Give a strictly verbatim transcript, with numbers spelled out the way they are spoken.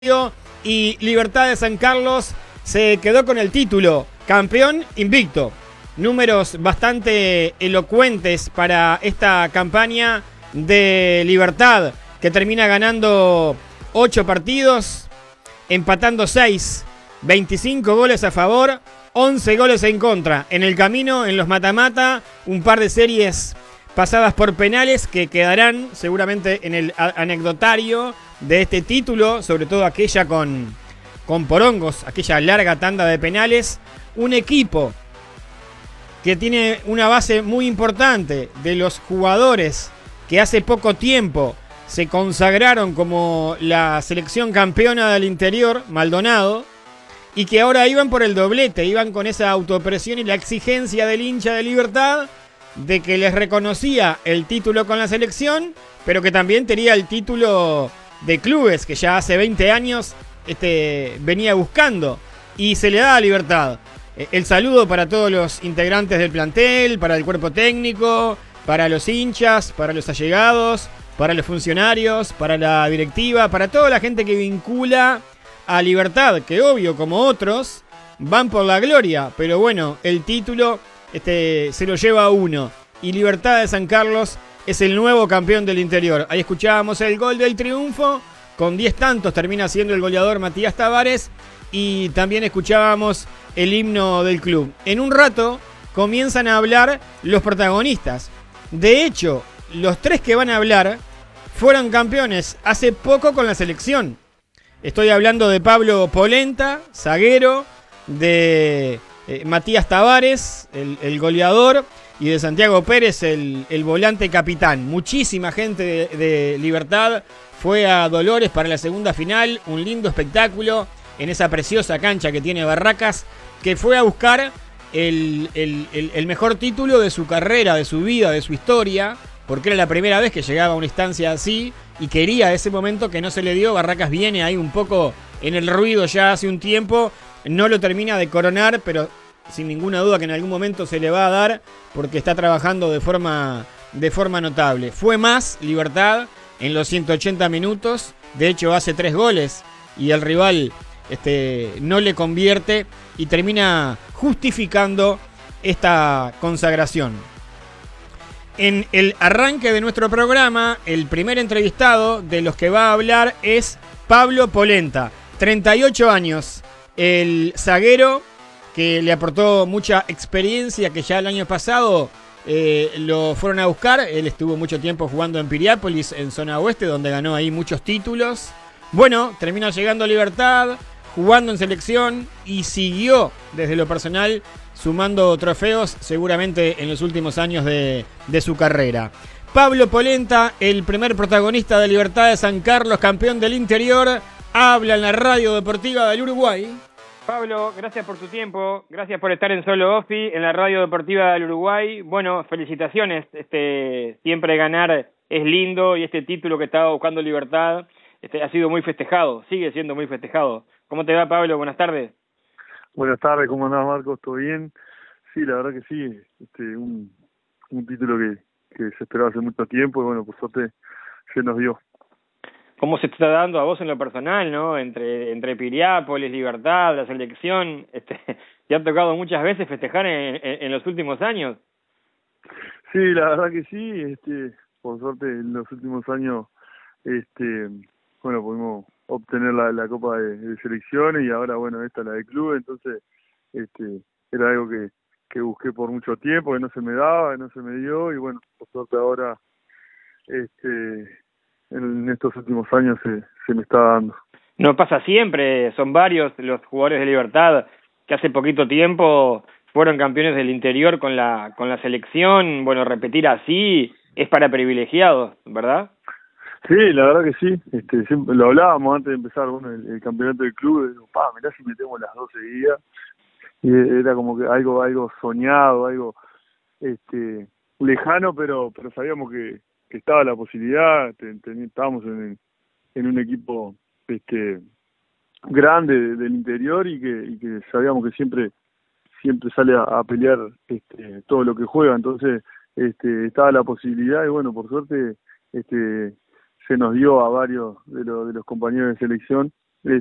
Y Libertad de San Carlos se quedó con el título, campeón invicto. Números bastante elocuentes para esta campaña de Libertad, que termina ganando ocho partidos, empatando seis, veinticinco goles a favor, once goles en contra. En el camino, en los mata-mata, un par de series pasadas por penales que quedarán seguramente en el anecdotario de este título, sobre todo aquella con, con porongos, aquella larga tanda de penales. Un equipo que tiene una base muy importante de los jugadores que hace poco tiempo se consagraron como la selección campeona del interior, Maldonado, y que ahora iban por el doblete, iban con esa autopresión y la exigencia del hincha de Libertad de que les reconocía el título con la selección, pero que también tenía el título de clubes que ya hace veinte años este, venía buscando, y se le da a Libertad. El saludo para todos los integrantes del plantel, para el cuerpo técnico, para los hinchas, para los allegados, para los funcionarios, para la directiva, para toda la gente que vincula a Libertad, que obvio, como otros, van por la gloria, pero bueno, el título este, se lo lleva uno, y Libertad de San Carlos es el nuevo campeón del interior. Ahí escuchábamos el gol del triunfo, con diez tantos termina siendo el goleador Matías Tavares, y también escuchábamos el himno del club. En un rato comienzan a hablar los protagonistas. De hecho, los tres que van a hablar fueron campeones hace poco con la selección. Estoy hablando de Pablo Polenta, zaguero, de eh, Matías Tavares, el, el goleador, y de Santiago Pérez, el, el volante capitán. Muchísima gente de, de Libertad fue a Dolores para la segunda final. Un lindo espectáculo en esa preciosa cancha que tiene Barracas, que fue a buscar el, el, el, el mejor título de su carrera, de su vida, de su historia, porque era la primera vez que llegaba a una instancia así y quería ese momento que no se le dio. Barracas viene ahí un poco en el ruido ya hace un tiempo, no lo termina de coronar, pero sin ninguna duda que en algún momento se le va a dar, porque está trabajando de forma, de forma notable. Fue más Libertad en los ciento ochenta minutos, de hecho hace tres goles y el rival este, no le convierte y termina justificando esta consagración. En el arranque de nuestro programa, el primer entrevistado de los que va a hablar es Pablo Polenta, treinta y ocho años, el zaguero que le aportó mucha experiencia, que ya el año pasado eh, lo fueron a buscar. Él estuvo mucho tiempo jugando en Piriápolis, en zona oeste, donde ganó ahí muchos títulos. Bueno, terminó llegando a Libertad, jugando en selección, y siguió desde lo personal sumando trofeos seguramente en los últimos años de, de su carrera. Pablo Polenta, el primer protagonista de Libertad de San Carlos, campeón del interior, habla en la Radio Deportiva del Uruguay. Pablo, gracias por tu tiempo, gracias por estar en Solo Ofi, en la Radio Deportiva del Uruguay. Bueno, felicitaciones, este, siempre ganar es lindo, y este título que estaba buscando Libertad este, ha sido muy festejado, sigue siendo muy festejado. ¿Cómo te va, Pablo? Buenas tardes. Buenas tardes, ¿cómo andás, Marcos? ¿Todo bien? Sí, la verdad que sí, este, un, un título que, que se esperaba hace mucho tiempo y bueno, por suerte se nos dio. ¿Cómo se está dando a vos en lo personal, no? Entre, entre Piriápolis, Libertad, la selección, este, te ha tocado muchas veces festejar en, en, en los últimos años. Sí, la verdad que sí, este, por suerte en los últimos años, este, bueno, pudimos obtener la, la Copa de, de Selecciones, y ahora, bueno, esta la de club. Entonces, este, era algo que, que busqué por mucho tiempo, que no se me daba, que no se me dio, y bueno, por suerte ahora, este, en estos últimos años se, se me está dando. No pasa siempre, son varios los jugadores de Libertad que hace poquito tiempo fueron campeones del interior con la, con la selección. Bueno, repetir así es para privilegiados, ¿verdad? Sí, la verdad que sí, este, siempre lo hablábamos antes de empezar, bueno, el, el campeonato del club, y digo, pa, mirá si metemos las dos seguidas, y era como que algo, algo soñado, algo, este, lejano, pero, pero sabíamos que, que estaba la posibilidad. Ten, ten, estábamos en, en un equipo, este, grande de, del interior, y que, y que sabíamos que siempre, siempre sale a, a pelear, este, todo lo que juega. Entonces, este, estaba la posibilidad, y bueno, por suerte, este, se nos dio a varios de, lo, de los compañeros de selección